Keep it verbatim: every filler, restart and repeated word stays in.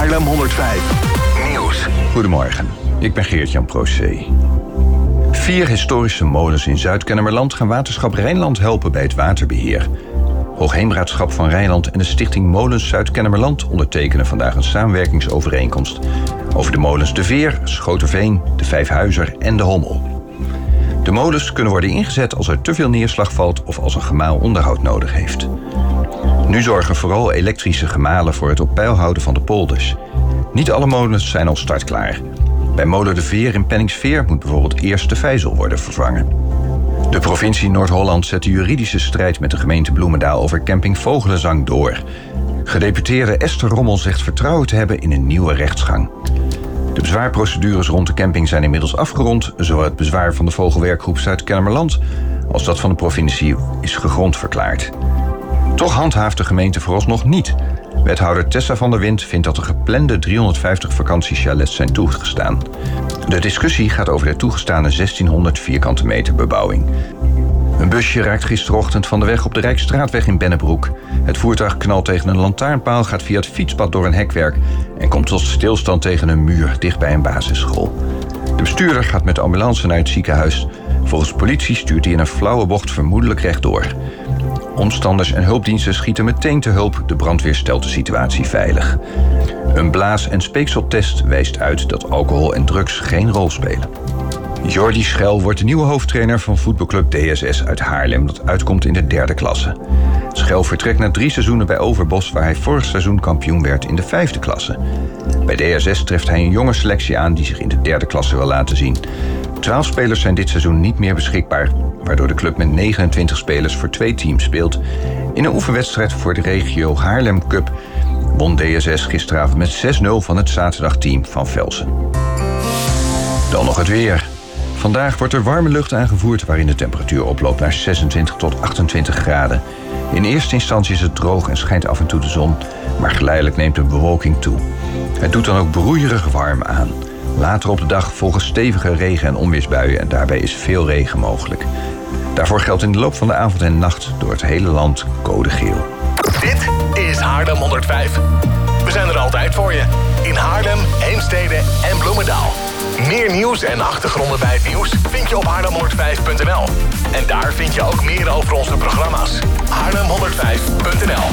Haarlem honderdvijf Nieuws. Goedemorgen, ik ben Geert-Jan Procé. Vier historische molens in Zuid-Kennemerland gaan Waterschap Rijnland helpen bij het waterbeheer. Hoogheemraadschap van Rijnland en de stichting Molens Zuid-Kennemerland ondertekenen vandaag een samenwerkingsovereenkomst over de molens De Veer, Schoterveen, de Vijfhuizer en de Hommel. De molens kunnen worden ingezet als er te veel neerslag valt of als een gemaal onderhoud nodig heeft. Nu zorgen vooral elektrische gemalen voor het op peil houden van de polders. Niet alle molens zijn al startklaar. Bij molen De Veer in Penningsveer moet bijvoorbeeld eerst de vijzel worden vervangen. De provincie Noord-Holland zet de juridische strijd met de gemeente Bloemendaal over camping Vogelenzang door. Gedeputeerde Esther Rommel zegt vertrouwen te hebben in een nieuwe rechtsgang. De bezwaarprocedures rond de camping zijn inmiddels afgerond. Zowel het bezwaar van de Vogelwerkgroep Zuid-Kennemerland als dat van de provincie is gegrond verklaard. Toch handhaaft de gemeente vooralsnog niet. Wethouder Tessa van der Wind vindt dat de geplande driehonderdvijftig vakantiechalets zijn toegestaan. De discussie gaat over de toegestane zestienhonderd vierkante meter bebouwing. Een busje raakt gisterochtend van de weg op de Rijksstraatweg in Bennebroek. Het voertuig knalt tegen een lantaarnpaal, gaat via het fietspad door een hekwerk en komt tot stilstand tegen een muur dicht bij een basisschool. De bestuurder gaat met de ambulance naar het ziekenhuis. Volgens politie stuurt hij in een flauwe bocht vermoedelijk rechtdoor. Omstanders en hulpdiensten schieten meteen te hulp. De brandweer stelt de situatie veilig. Een blaas- en speekseltest wijst uit dat alcohol en drugs geen rol spelen. Jordi Schel wordt de nieuwe hoofdtrainer van voetbalclub D S S uit Haarlem, dat uitkomt in de derde klasse. Schel vertrekt na drie seizoenen bij Overbos, waar hij vorig seizoen kampioen werd in de vijfde klasse. Bij D S S treft hij een jonge selectie aan die zich in de derde klasse wil laten zien. Twaalf spelers zijn dit seizoen niet meer beschikbaar, waardoor de club met negenentwintig spelers voor twee teams speelt. In een oefenwedstrijd voor de regio Haarlem Cup won D S S gisteravond met zes nul van het zaterdagteam van Velsen. Dan nog het weer. Vandaag wordt er warme lucht aangevoerd waarin de temperatuur oploopt naar zesentwintig tot achtentwintig graden. In eerste instantie is het droog en schijnt af en toe de zon, maar geleidelijk neemt de bewolking toe. Het doet dan ook broeierig warm aan. Later op de dag volgen stevige regen- en onweersbuien en daarbij is veel regen mogelijk. Daarvoor geldt in de loop van de avond en nacht door het hele land code geel. Dit is Haarlem honderdvijf. We zijn er altijd voor je. In Haarlem, Heemstede en Bloemendaal. Meer nieuws en achtergronden bij het nieuws vind je op haarlem honderdvijf punt n l. En daar vind je ook meer over onze programma's. haarlem honderdvijf punt n l